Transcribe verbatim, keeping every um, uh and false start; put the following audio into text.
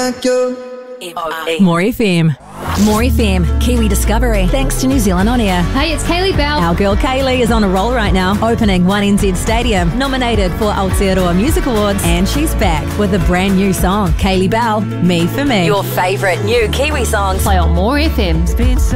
like you. More F M. More F M, Kiwi Discovery, thanks to New Zealand On Air. Hey, it's Kaylee Bell. Our girl Kaylee is on a roll right now, opening one N Z Stadium, nominated for Aotearoa Music Awards, and she's back with a brand new song, Kaylee Bell, Me For Me. Your favourite new Kiwi songs Play on More F M.